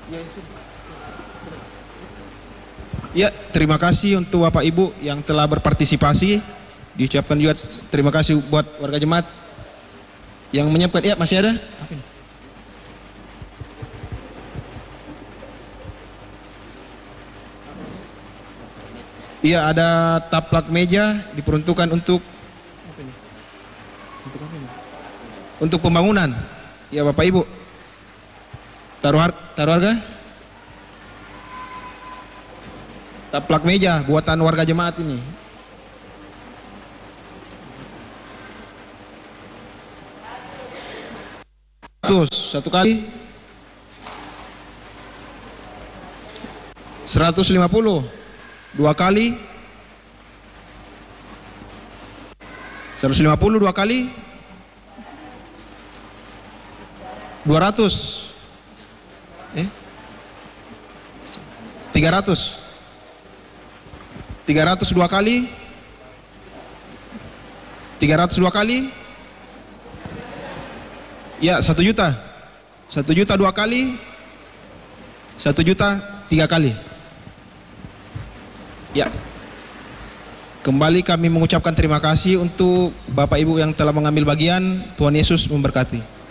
Ya, terima kasih untuk Bapak Ibu yang telah berpartisipasi. Diucapkan juga terima kasih buat warga jemaat yang menyiapkan. Ya, masih ada? Apa ini? Iya, ada taplak meja diperuntukkan untuk apa ini? Untuk apa ini? Untuk pembangunan. Ya, Bapak Ibu. Taruh harga? Taplak meja buatan warga jemaat ini. Satu kali 150, dua kali 150, dua kali 200, 300 dua kali 300 dua kali. Ya, 1 juta. 1 juta 2 kali. 1 juta 3 kali. Ya. Kembali kami mengucapkan terima kasih untuk Bapak Ibu yang telah mengambil bagian. Tuhan Yesus memberkati.